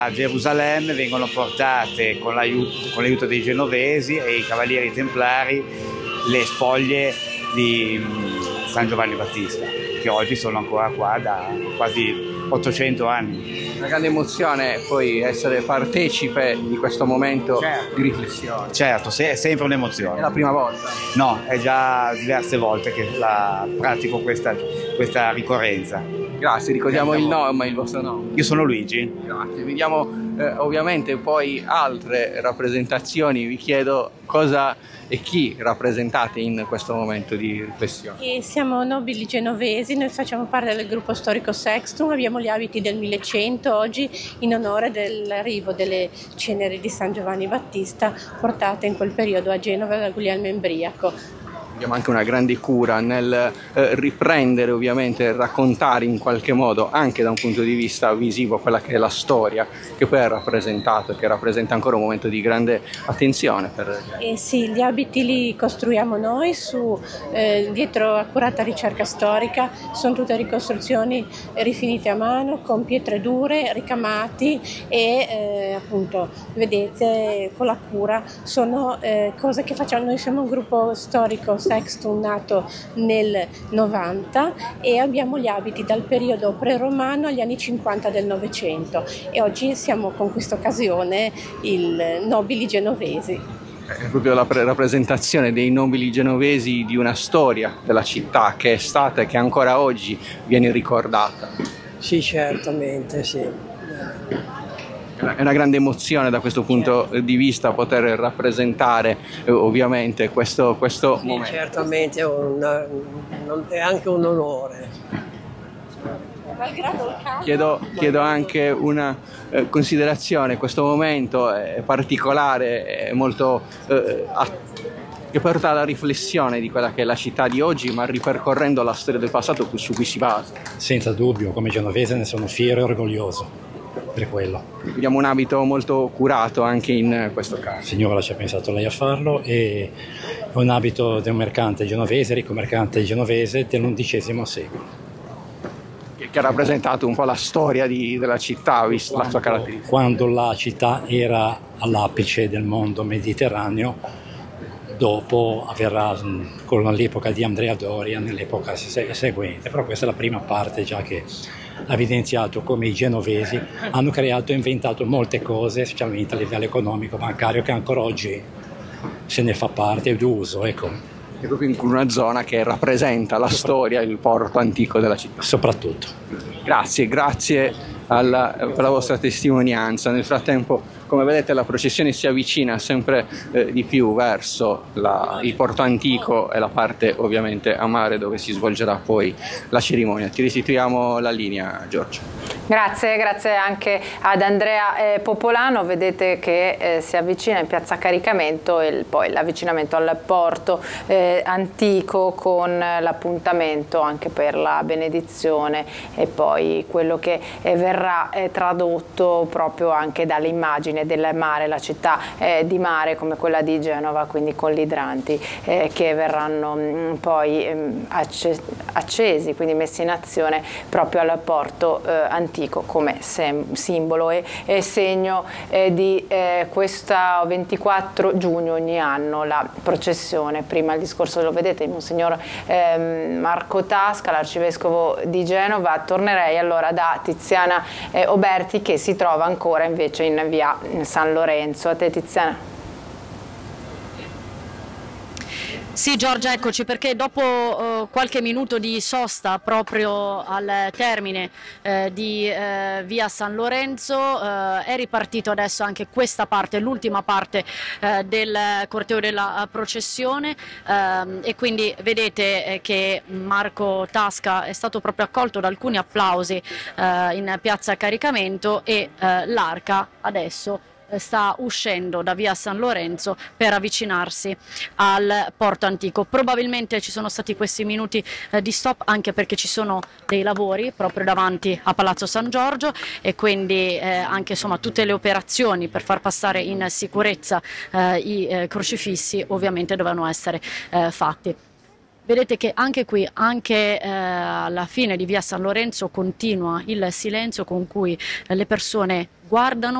A Gerusalemme vengono portate con l'aiuto dei genovesi e i cavalieri templari le spoglie di San Giovanni Battista, che oggi sono ancora qua da quasi 800 anni. Una grande emozione poi essere partecipe di questo momento di riflessione. Certo, è sempre un'emozione. È la prima volta? No, è già diverse volte che pratico questa ricorrenza. Grazie, ricordiamo il nome, il vostro nome. Io sono Luigi. Grazie, vediamo ovviamente poi altre rappresentazioni, vi chiedo cosa e chi rappresentate in questo momento di riflessione. E siamo nobili genovesi, noi facciamo parte del gruppo storico Sextum, abbiamo gli abiti del 1100 oggi in onore dell'arrivo delle ceneri di San Giovanni Battista portate in quel periodo a Genova da Guglielmo Imbriaco. Abbiamo anche una grande cura nel riprendere, ovviamente, raccontare in qualche modo, anche da un punto di vista visivo, quella che è la storia che poi è rappresentato e che rappresenta ancora un momento di grande attenzione. Sì, gli abiti li costruiamo noi dietro accurata ricerca storica, sono tutte ricostruzioni rifinite a mano con pietre dure, ricamati e appunto vedete con la cura sono cose che facciamo. Noi siamo un gruppo storico Sextum nato nel 90 e abbiamo gli abiti dal periodo pre-romano agli anni 50 del Novecento e oggi siamo con questa occasione i nobili genovesi. È proprio la rappresentazione dei nobili genovesi di una storia della città che è stata e che ancora oggi viene ricordata. Sì, certamente, sì. È una grande emozione da questo punto di vista poter rappresentare ovviamente questo momento. Certamente è anche un onore. Chiedo anche una considerazione, questo momento è particolare, è molto che porta alla riflessione di quella che è la città di oggi, ma ripercorrendo la storia del passato su cui si basa. Senza dubbio, come genovese ne sono fiero e orgoglioso. Per quello. Vediamo un abito molto curato anche in questo caso. Il Signore ci ha pensato lei a farlo, e è un abito di un mercante genovese, ricco mercante genovese dell'XI secolo. Che ha rappresentato un po' la storia della città, visto la sua caratteristica. Quando la città era all'apice del mondo mediterraneo, dopo avverrà con l'epoca di Andrea Doria nell'epoca seguente, però questa è la prima parte già che ha evidenziato come i genovesi hanno creato e inventato molte cose, specialmente a livello economico, bancario, che ancora oggi se ne fa parte d'uso. Ecco. È proprio in una zona che rappresenta la storia, il porto antico della città. Soprattutto. Grazie per la vostra testimonianza. Nel frattempo, come vedete, la processione si avvicina sempre di più verso il porto antico e la parte ovviamente a mare dove si svolgerà poi la cerimonia. Ti restituiamo la linea, Giorgio. Grazie anche ad Andrea Popolano. Vedete che si avvicina in piazza Caricamento e poi l'avvicinamento al porto antico con l'appuntamento anche per la benedizione e poi quello che verrà tradotto proprio anche dall'immagine del mare, la città di mare come quella di Genova, quindi con gli idranti che verranno poi accesi, quindi messi in azione proprio al porto antico come simbolo e segno di questa 24 giugno ogni anno la processione. Prima il discorso lo vedete, il Monsignor Marco Tasca, l'arcivescovo di Genova. Tornerei allora da Tiziana Oberti, che si trova ancora invece in via San Lorenzo. A te, Tiziana. Sì, Giorgia, eccoci, perché dopo qualche minuto di sosta proprio al termine di via San Lorenzo è ripartito adesso anche questa parte, l'ultima parte del corteo della processione e quindi vedete che Marco Tasca è stato proprio accolto da alcuni applausi in piazza Caricamento e l'arca adesso sta uscendo da via San Lorenzo per avvicinarsi al porto antico. Probabilmente ci sono stati questi minuti di stop anche perché ci sono dei lavori proprio davanti a Palazzo San Giorgio e quindi anche insomma tutte le operazioni per far passare in sicurezza i crocifissi ovviamente dovevano essere fatti. Vedete che anche qui, anche alla fine di via San Lorenzo, continua il silenzio con cui le persone guardano